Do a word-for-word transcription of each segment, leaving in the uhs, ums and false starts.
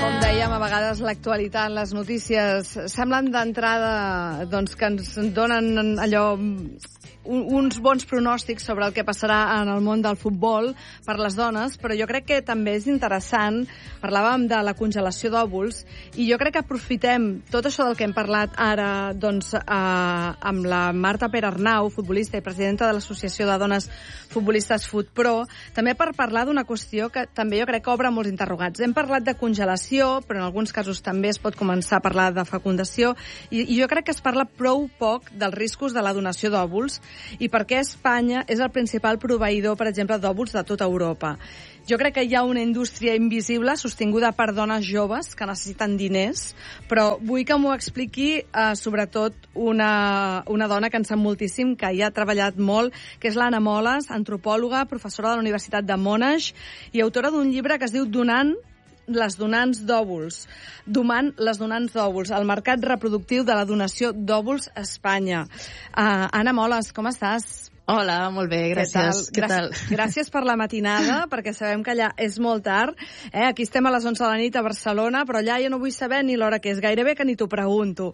Com dèiem, a vegades l'actualitat, les notícies semblen d'entrada doncs, que ens donen allò uns bons pronòstics sobre el que passarà en el món del futbol per les dones, però jo crec que també és interessant. Parlàvem de la congelació d'òvuls i jo crec que aprofitem tot això del que hem parlat ara doncs, eh, amb la Marta Perarnau, futbolista i presidenta de l'Associació de Dones Futbolistes FutPro, també per parlar d'una qüestió que també jo crec que obre molts interrogats. Hem parlat de congelació, però en alguns casos també es pot començar a parlar de fecundació i, i jo crec que es parla prou poc dels riscos de la donació d'òvuls i per què Espanya és el principal proveïdor, per exemple, d'òvuls de tota Europa. Jo crec que hi ha una indústria invisible sostinguda per dones joves que necessiten diners, però vull que m'ho expliqui eh, sobretot una, una dona que en sap moltíssim, que hi ha treballat molt, que és l'Anna Moles, antropòloga, professora de la Universitat de Monash i autora d'un llibre que es diu Donant les donants d'òvuls. Domant les donants d'òvuls, el mercat reproductiu de la donació d'òvuls a Espanya. Uh, Anna Moles, com estàs? Hola, molt bé, gràcies. Què tal? Gràcies, gràcies per la matinada, perquè sabem que allà és molt tard. Eh? Aquí estem a les onze de la nit a Barcelona, però allà jo no vull saber ni l'hora que és, gairebé que ni t'ho pregunto.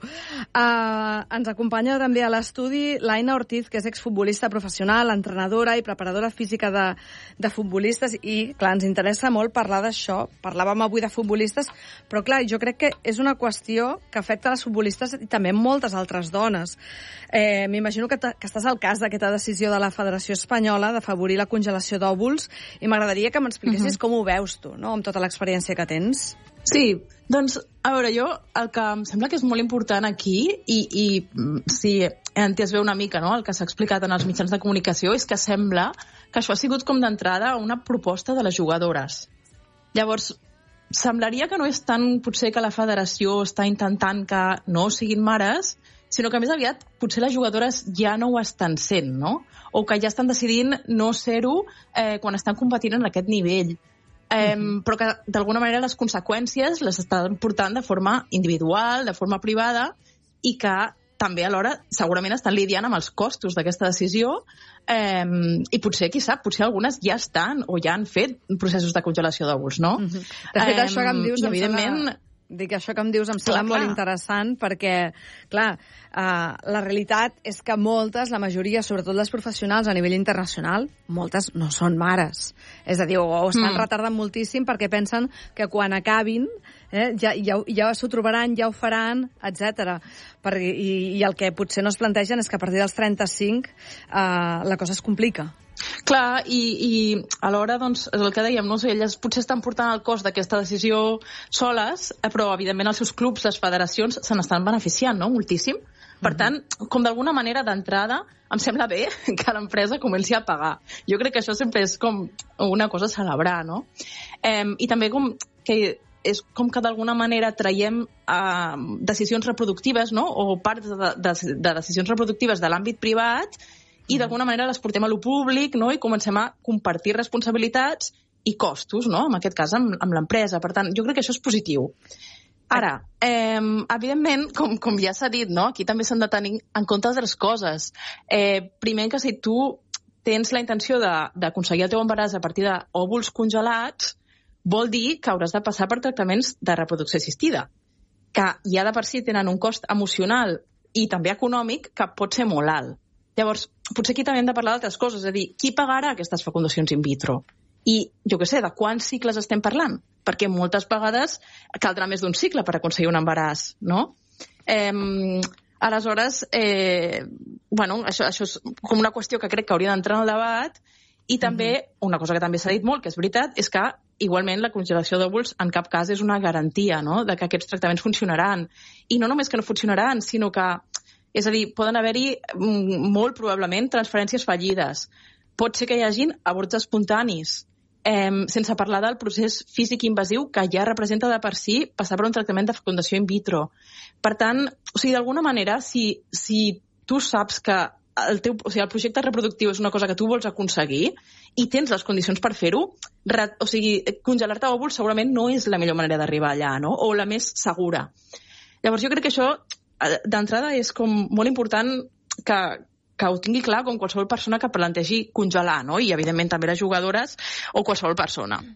Uh, ens acompanya també a l'estudi l'Aina Ortiz, que és exfutbolista professional, entrenadora i preparadora física de, de futbolistes, i, clar, ens interessa molt parlar d'això. Parlàvem avui de futbolistes, però, clar, jo crec que és una qüestió que afecta les futbolistes i també moltes altres dones. Eh, M'imagino que, que estàs al cas d'aquesta decisió de la Federació Espanyola d'afavorir la congelació d'òvuls i m'agradaria que m'expliquessis uh-huh. com ho veus tu, no?, amb tota l'experiència que tens. Sí, doncs, a veure, jo el que em sembla que és molt important aquí i, i si he entès bé una mica, no?, el que s'ha explicat en els mitjans de comunicació és que sembla que això ha sigut com d'entrada una proposta de les jugadores. Llavors, semblaria que no és tant potser que la federació està intentant que no siguin mares, sinó que més aviat potser les jugadores ja no ho estan sent, no? O que ja estan decidint no ser-ho eh, quan estan competint en aquest nivell. Eh, uh-huh. Però que d'alguna manera les conseqüències les estan portant de forma individual, de forma privada, i que també alhora segurament estan lidiant amb els costos d'aquesta decisió eh, i potser, qui sap, potser algunes ja estan o ja han fet processos de congelació d'òvuls, no? Uh-huh. De fet, eh, això que em dius... I, evidentment... Sembla... Dic, això que em dius em sembla clar, molt clar. interessant perquè, clar, uh, la realitat és que moltes, la majoria, sobretot les professionals a nivell internacional, moltes no són mares. És a dir, o, o estan mm. retardant moltíssim perquè pensen que quan acabin eh, ja, ja, ja s'ho trobaran, ja ho faran, etcètera. Per, i, I el que potser no es plantegen és que a partir dels trenta-cinc uh, la cosa es complica. Clar, i, i alhora, doncs, és el que dèiem, no sé, elles potser estan portant el cost d'aquesta decisió soles, però, evidentment, els seus clubs, les federacions, se n'estan beneficiant, no?, moltíssim. Per tant, com d'alguna manera d'entrada, em sembla bé que l'empresa comenci a pagar. Jo crec que això sempre és com una cosa a celebrar, no? Eh, I també com que és com que d'alguna manera traiem eh, decisions reproductives, no?, o parts de, de, de decisions reproductives de l'àmbit privat, i d'alguna manera les portem a lo públic, no?, i comencem a compartir responsabilitats i costos, no?, en aquest cas amb, amb l'empresa. Per tant, jo crec que això és positiu. Ara, eh, evidentment, com, com ja s'ha dit, no?, aquí també s'han de tenir en compte altres coses. Eh, primer, que si tu tens la intenció d'aconseguir el teu embaràs a partir d'òvuls congelats, vol dir que hauràs de passar per tractaments de reproducció assistida, que ja de per si tenen un cost emocional i també econòmic que pot ser molt alt. Llavors, potser aquí també hem de parlar d'altres coses, és a dir, qui pagarà aquestes fecundacions in vitro? I, jo què sé, de quants cicles estem parlant? Perquè moltes vegades caldrà més d'un cicle per aconseguir un embaràs, no? Eh, aleshores, eh, bueno, això, això és com una qüestió que crec que hauria d'entrar en el debat, i també, uh-huh. una cosa que també s'ha dit molt, que és veritat, és que igualment la congelació d'òvuls en cap cas és una garantia, no?, de que aquests tractaments funcionaran. I no només que no funcionaran, sinó que és a dir, poden haver-hi molt probablement transferències fallides. Pot ser que hi hagin avorts espontanis, eh, sense parlar del procés físic invasiu que ja representa de per si passar per un tractament de fecundació in vitro. Per tant, o sigui, d'alguna manera, si, si tu saps que el, teu, o sigui, el projecte reproductiu és una cosa que tu vols aconseguir i tens les condicions per fer-ho, o sigui, congelar-te òvuls segurament no és la millor manera d'arribar allà, no?, o la més segura. Llavors, jo crec que això d'entrada és com molt important que, que ho tingui clar com qualsevol persona que plantegi congelar, no? I evidentment també les jugadores o qualsevol persona.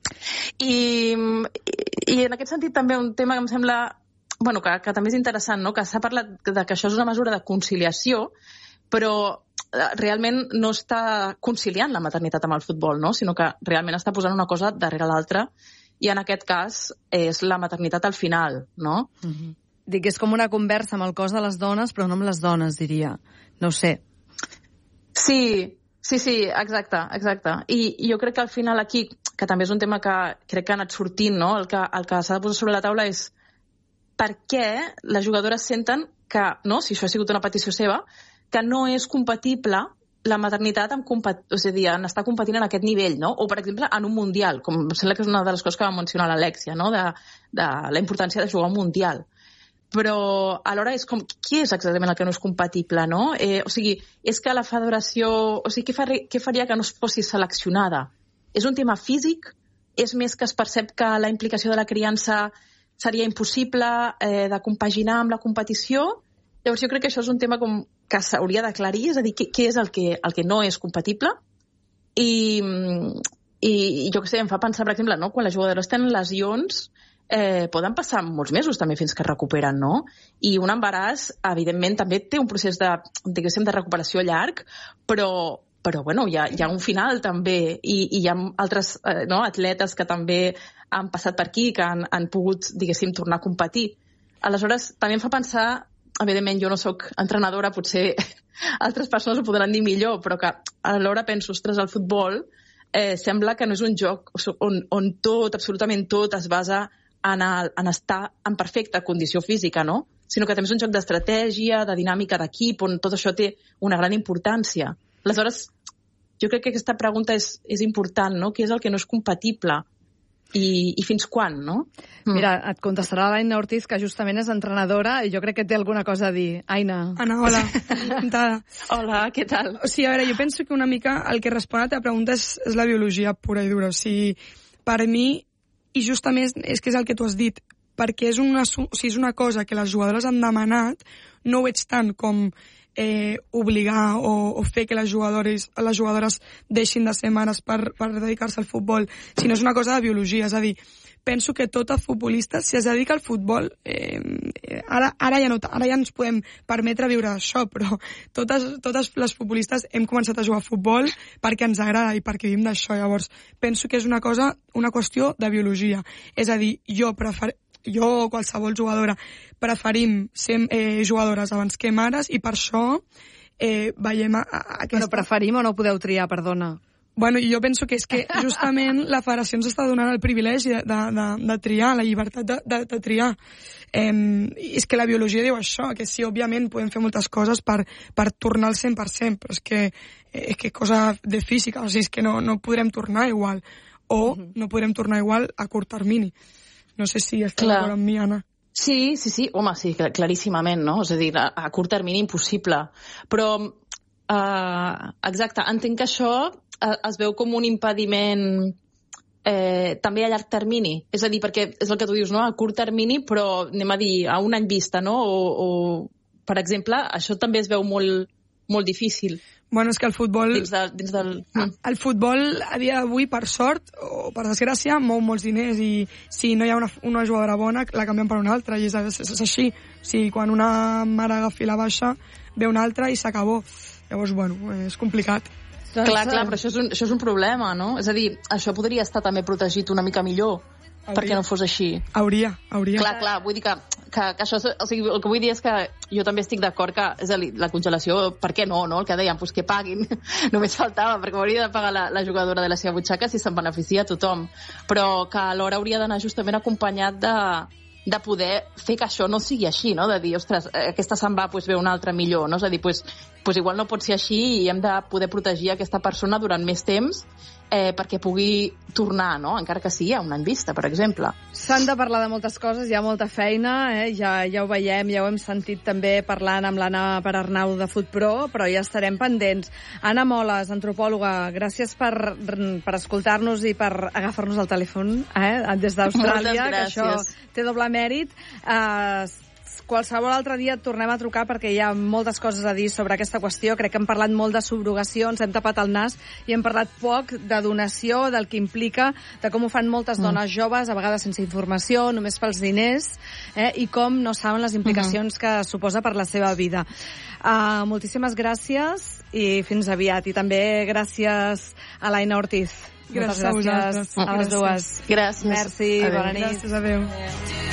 I, i en aquest sentit també un tema que em sembla bueno, que, que també és interessant, no? Que s'ha parlat de que això és una mesura de conciliació, però realment no està conciliant la maternitat amb el futbol, no? Sinó que realment està posant una cosa darrere l'altra, i en aquest cas és la maternitat al final, no? Mm-hmm. Dic que és com una conversa amb el cos de les dones, però no amb les dones, diria. No ho sé. Sí, sí, sí, exacte, exacte. I, i jo crec que al final aquí, que també és un tema que crec que ha anat sortint, no? El que, el que s'ha de posar sobre la taula és per què les jugadores senten que, no, si això ha sigut una petició seva, que no és compatible la maternitat amb compat... o sigui, en estar competint en aquest nivell, no? O, per exemple, en un mundial, com em sembla que és una de les coses que va mencionar l'Alexia, no? De, de la importància de jugar un mundial. Però alhora és com, qui és exactament el que no és compatible, no? Eh, o sigui, és que la federació... O sigui, què, far, què faria que no es fossi seleccionada? És un tema físic? És més que es percep que la implicació de la criança seria impossible eh, de compaginar amb la competició? Llavors jo crec que això és un tema com que s'hauria d'aclarir, és a dir, què, què és el que, el que no és compatible? I, i, i jo què sé, em fa pensar, per exemple, no? Quan les jugadores tenen lesions, eh, poden passar molts mesos també fins que es recuperen, no? I un embaràs, evidentment, també té un procés de, diguéssim, de recuperació llarg, però, però bueno, hi ha, hi ha un final també, i, i hi ha altres eh, no, atletes que també han passat per aquí, que han, han pogut, diguéssim, tornar a competir. Aleshores, també em fa pensar, evidentment jo no sóc entrenadora, potser altres persones ho podran dir millor, però que alhora penso, ostres, el futbol eh, sembla que no és un joc on, on tot, absolutament tot, es basa en, el, en estar en perfecta condició física, no? Sinó que també és un joc d'estratègia, de dinàmica d'equip, on tot això té una gran importància. Aleshores, jo crec que aquesta pregunta és, és important, no? Què és el que no és compatible? I, i fins quan, no? Mira, et contestarà l'Aina Ortiz, que justament és entrenadora, i jo crec que té alguna cosa a dir. Aina. Ana, hola. Encantada. Hola, què tal? O sigui, a veure, jo penso que una mica el que respon a la teva pregunta és, és la biologia pura i dura. O sigui, per mi, i justament és que és el que tu has dit, perquè és una, o sigui, és una cosa que les jugadores han demanat, no ho veig tant com eh, obligar o, o fer que les jugadores, les jugadores deixin de ser mares per, per dedicar-se al futbol, sinó és una cosa de biologia. És a dir, penso que tota futbolista, si es dedica al futbol, eh, ara, ara, ja no, ara ja ens podem permetre viure d'això, però totes, totes les futbolistes hem començat a jugar a futbol perquè ens agrada i perquè vivim d'això. Llavors, penso que és una cosa, una qüestió de biologia. És a dir, jo prefer... jo o qualsevol jugadora preferim ser eh, jugadores abans que mares, i per això eh, veiem a, a aquesta... Però preferim o no podeu triar, perdona? Bueno, jo penso que és que justament la federació ens està donant el privilegi de, de, de, de triar, la llibertat de, de, de triar. Eh, és que la biologia diu això, que sí, òbviament podem fer moltes coses per, per tornar al cent per cent, però és que és que cosa de física, o sigui, és que no, no podrem tornar igual, o uh-huh. no podrem tornar igual a curt termini. No sé si estàs d'acord amb mi, Anna. Sí, sí, sí. Home, sí, claríssimament, no? És a dir, a, a curt termini impossible. Però, uh, exacte, entenc que això uh, es veu com un impediment eh, també a llarg termini. És a dir, perquè és el que tu dius, no? A curt termini, però anem a dir, a un any vista, no? O, o per exemple, això també es veu molt, molt difícil. Bueno, és que el futbol... Dins, de, dins del... El futbol, a dia d'avui, per sort, o per desgràcia, mou molts diners, i si no hi ha una, una jugadora bona, la canvien per una altra, i és, és, és així. O sigui, quan una mare agafi la baixa, ve una altra i s'acabó. Llavors, bueno, és complicat. Clar, clar, però això és, un, això és un problema, no? És a dir, això podria estar també protegit una mica millor, hauria. Perquè no fos així. Hauria, hauria. Clar, clar, vull dir que, que, que això... O sigui, el que vull dir és que jo també estic d'acord que és a dir, la congelació, per què no, no? El que dèiem, pues que paguin. Només faltava, perquè hauria de pagar la, la jugadora de la seva butxaca si se'n beneficia a tothom. Però que alhora hauria d'anar justament acompanyat de, de poder fer que això no sigui així, no? De dir, ostres, aquesta se'n va, pues ve una altra millor, no? És a dir, pues, pues igual no pot ser així i hem de poder protegir aquesta persona durant més temps eh, perquè pugui tornar, no? Encara que sigui a un any vista, per exemple. S'han de parlar de moltes coses, hi ha molta feina, eh? ja, ja ho veiem, ja ho hem sentit també parlant amb l'Anna Perarnau de FutPro, però ja estarem pendents. Anna Moles, antropòloga, gràcies per, per escoltar-nos i per agafar-nos el telèfon eh? des d'Austràlia, que això té doble mèrit. Eh, qualsevol altre dia et tornem a trucar perquè hi ha moltes coses a dir sobre aquesta qüestió. Crec que hem parlat molt de subrogacions, hem tapat el nas i hem parlat poc de donació, del que implica, de com ho fan moltes dones joves, a vegades sense informació, només pels diners, eh, i com no saben les implicacions que suposa per la seva vida. Uh, moltíssimes gràcies i fins aviat. I també gràcies a l'Aina Ortiz. Gràcies a vosaltres. A les dues. Gràcies. Merci, bona nit. Gràcies, adéu. adéu.